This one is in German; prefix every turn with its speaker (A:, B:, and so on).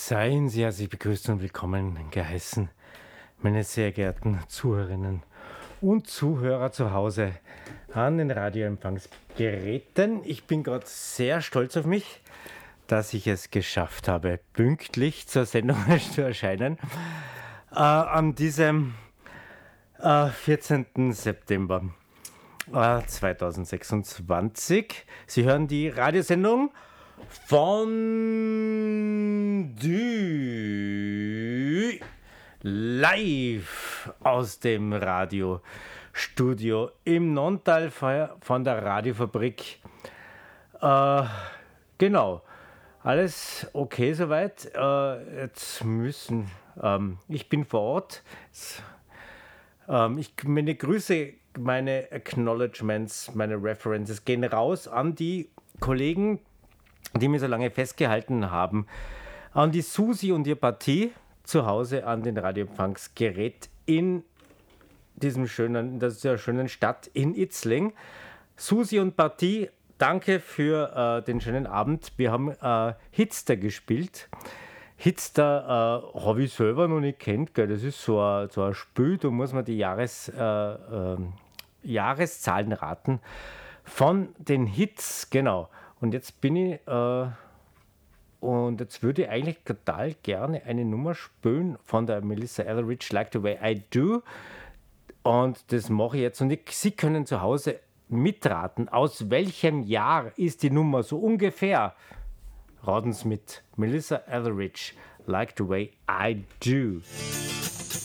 A: Seien Sie herzlich begrüßt und willkommen geheißen, meine sehr geehrten Zuhörerinnen und Zuhörer zu Hause an den Radioempfangsgeräten. Ich bin gerade sehr stolz auf mich, dass ich es geschafft habe, pünktlich zur Sendung zu erscheinen. An diesem 14. September 2026. Sie hören die Radiosendung Fondue live aus dem Radiostudio im Nonntal von der Radiofabrik. Genau, alles okay soweit. Ich bin vor Ort. Meine Grüße, meine Acknowledgements, meine References gehen raus an die Kollegen, die mir so lange festgehalten haben, an die Susi und ihr Partie zu Hause an den Radioempfangsgerät in dieser schönen Stadt in Itzling. Susi und Partie, danke für den schönen Abend. Wir haben Hitster gespielt. Hitster habe ich selber noch nicht kennt, gell? Das ist so ein Spiel, da muss man die Jahreszahlen raten von den Hits, genau. Und jetzt jetzt würde ich eigentlich total gerne eine Nummer spielen von der Melissa Etheridge, Like the Way I Do. Und das mache ich jetzt. Und Sie können zu Hause mitraten, aus welchem Jahr ist die Nummer so ungefähr. Raten Sie mit. Melissa Etheridge, Like the Way I Do.